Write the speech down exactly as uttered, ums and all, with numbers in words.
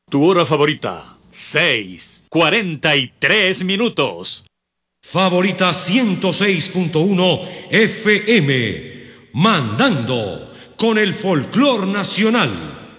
Tu hora favorita, seis, cuarenta y tres minutos. Favorita ciento seis punto uno F M, mandando con el folclor nacional.